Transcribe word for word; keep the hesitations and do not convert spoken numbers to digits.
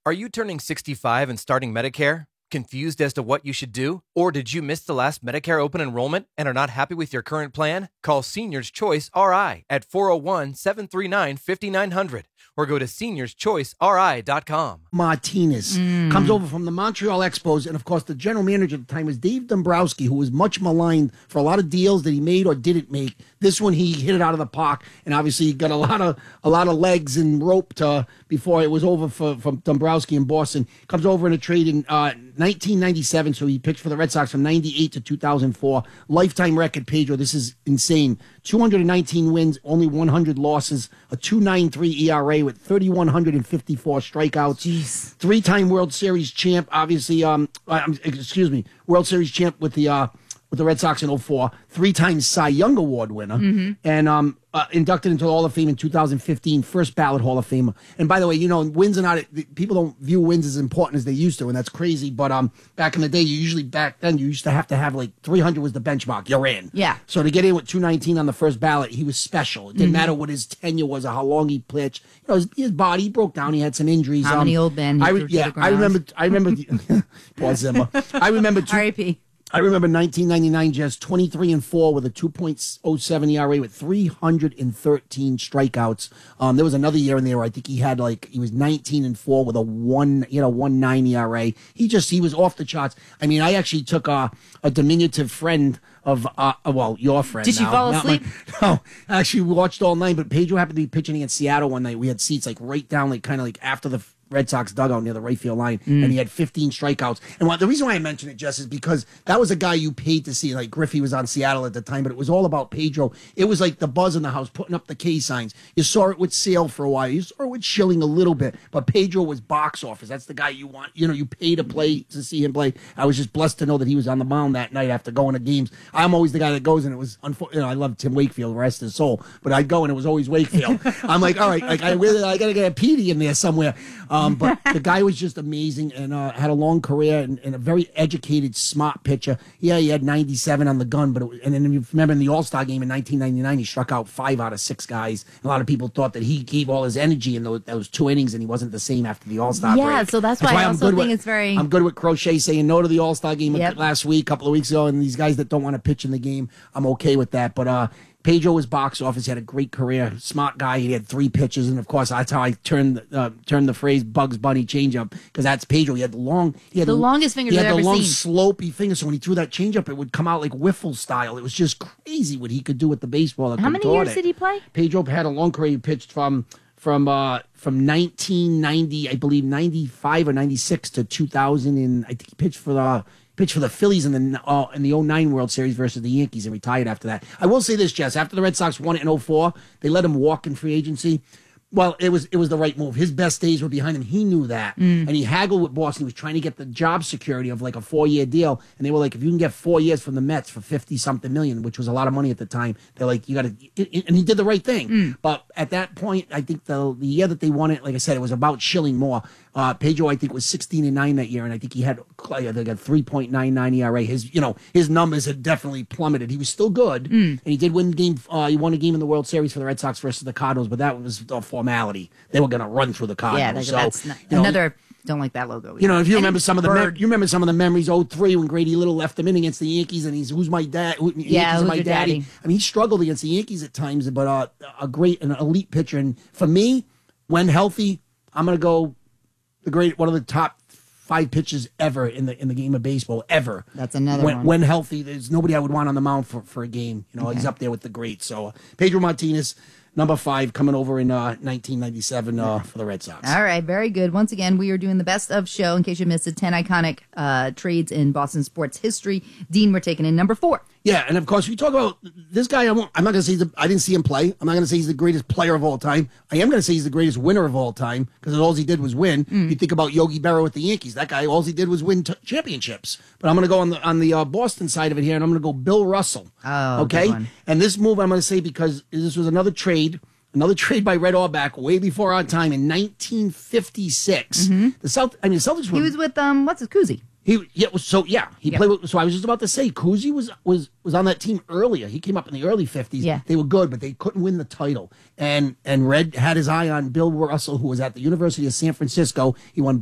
Are you turning sixty-five and starting Medicare? Confused as to what you should do? Or did you miss the last Medicare open enrollment and are not happy with your current plan? Call Seniors Choice R I at four oh one, seven three nine, five nine zero zero or go to seniors choice r i dot com. Martinez mm. comes over from the Montreal Expos, and of course the general manager at the time was Dave Dombrowski, who was much maligned for a lot of deals that he made or didn't make. This one he hit it out of the park, and obviously he got a lot of a lot of legs and rope to before it was over for from Dombrowski in Boston. Comes over in a trade in uh, nineteen ninety-seven, so he pitched for the Red Sox from ninety-eight to two thousand four. Lifetime record, Pedro, this is insane. two hundred nineteen wins, only one hundred losses, a two point nine three E R A with three thousand one hundred fifty-four strikeouts. Jeez. Three-time World Series champ, obviously, um, uh, excuse me, World Series champ with the uh, with the Red Sox in oh four, three-time Cy Young Award winner, mm-hmm. and um, uh, inducted into the Hall of Fame in two thousand fifteen, first ballot Hall of Famer. And by the way, you know, wins are not, people don't view wins as important as they used to, and that's crazy, but um, back in the day, you usually, back then, you used to have to have like three hundred was the benchmark, you're in. Yeah. So to get in with two nineteen on the first ballot, he was special. It didn't mm-hmm. matter what his tenure was or how long he pitched. You know, his, his body broke down, he had some injuries. How um, many old men? I re- yeah, I remember, I remember, Paul Zimmer. I remember two, R I P I remember nineteen ninety-nine, Jess, twenty-three and four with a two point oh seven E R A with three hundred thirteen strikeouts. Um, there was another year in there where I think he had like, he was nineteen and four with a one, you know, one nine E R A. He just, he was off the charts. I mean, I actually took a, a diminutive friend of, uh, well, your friend. Did you now, fall asleep? My, no, actually we watched all night, but Pedro happened to be pitching against Seattle one night. We had seats like right down, like kind of like after the Red Sox dugout near the right field line, mm. and he had fifteen strikeouts. And what, the reason why I mention it, Jess, is because that was a guy you paid to see. Like Griffey was on Seattle at the time, but it was all about Pedro. It was like the buzz in the house, putting up the K signs. You saw it with Sale for a while. You saw it with Schilling a little bit, but Pedro was box office. That's the guy you want. You know, you pay to play to see him play. I was just blessed to know that he was on the mound that night after going to games. I'm always the guy that goes, and it was unfortunate. You know, I love Tim Wakefield, rest his soul, but I'd go and it was always Wakefield. I'm like, all right, like I really, I gotta get a Petey in there somewhere. Um, but the guy was just amazing and uh, had a long career and, and a very educated, smart pitcher. Yeah, he had ninety-seven on the gun, but it was, and then you remember in the All-Star game in nineteen ninety-nine, he struck out five out of six guys. A lot of people thought that he gave all his energy in those, those two innings, and he wasn't the same after the All-Star yeah, break. so that's, that's why, why I also think with, it's very... I'm good with Crochet saying no to the All-Star game yep. last week, a couple of weeks ago, and these guys that don't want to pitch in the game, I'm okay with that. But uh, Pedro was box office. He had a great career, smart guy. He had three pitches, and of course, that's how I turned uh, turned the phrase "Bugs Bunny changeup" because that's Pedro. He had the long, he had the longest fingers he had I've the ever long, seen. slopey fingers. So when he threw that changeup, it would come out like wiffle style. It was just crazy what he could do with the baseball. How many years it. did he play? Pedro had a long career. He pitched from from uh, from nineteen ninety, I believe, ninety-five or ninety-six to two thousand, and I think he pitched for the. Pitched for the Phillies in the uh, in the oh nine World Series versus the Yankees and retired after that. I will say this, Jess. After the Red Sox won it in oh four, they let him walk in free agency. Well, it was it was the right move. His best days were behind him. He knew that. Mm. And he haggled with Boston. He was trying to get the job security of like a four-year deal. And they were like, if you can get four years from the Mets for fifty-something million, which was a lot of money at the time, they're like, you got to... And he did the right thing. Mm. But at that point, I think the the year that they won it, like I said, it was about Schilling more. Uh, Pedro, I think, was sixteen and nine that year, and I think he had they got three point nine nine E R A. His, you know, his numbers had definitely plummeted. He was still good, mm. and he did win game. Uh, he won a game in the World Series for the Red Sox versus the Cardinals, but that was a formality. They were going to run through the Cardinals. Yeah, that's so, not, you know, another. Don't like that logo. Either. You know, if you and remember some of the mem- you remember some of the memories. oh three when Grady Little left him in against the Yankees, and he's who's my dad? Who, yeah, who's my your daddy? daddy? I mean, he struggled against the Yankees at times, but uh, a great, an elite pitcher. And for me, when healthy, I'm going to go. The great, one of the top five pitches ever in the in the game of baseball ever. That's another when, one. When healthy, there's nobody I would want on the mound for, for a game. You know, okay. He's up there with the greats. So uh, Pedro Martinez, number five, coming over in uh, nineteen ninety-seven uh, for the Red Sox. All right, very good. Once again, we are doing the best of show. In case you missed it, ten iconic uh, trades in Boston sports history. Dean, we're taking in number four. Yeah, and of course, we talk about this guy. I won't, I'm not going to say he's the, I didn't see him play. I'm not going to say he's the greatest player of all time. I am going to say he's the greatest winner of all time because all he did was win. Mm. You think about Yogi Berra with the Yankees. That guy, all he did was win t- championships. But I'm going to go on the on the uh, Boston side of it here, and I'm going to go Bill Russell. Oh, okay. And this move I'm going to say because this was another trade. Another trade by Red Auerbach way before our time in nineteen fifty-six. Mm-hmm. The South, I mean, the Celtics were. He was with um, what's his Kuzi? He yeah, so yeah, he yep. played with. So I was just about to say, Kuzi was was was on that team earlier. He came up in the early fifties. Yeah. They were good, but they couldn't win the title. And and Red had his eye on Bill Russell, who was at the University of San Francisco. He won